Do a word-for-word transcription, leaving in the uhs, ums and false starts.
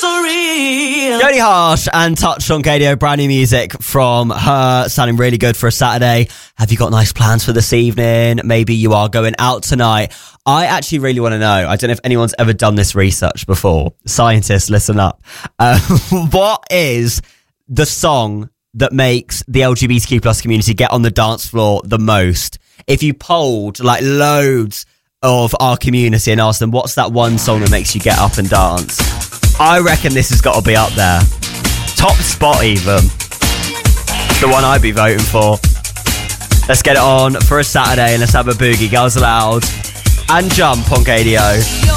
surreal. Jodie Harsh and Touch on Gadio, brand new music from her, sounding really good for a Saturday. Have you got nice plans for this evening? Maybe you are going out tonight. I actually really want to know, I don't know if anyone's ever done this research before. Scientists, listen up. Uh, what is the song that makes the L G B T Q plus community get on the dance floor the most? If you polled like loads of our community and asked them, what's that one song that makes you get up and dance? I reckon this has got to be up there. Top spot even. The one I'd be voting for. Let's get it on for a Saturday and let's have a boogie. Girls Aloud and Jump on Gadio.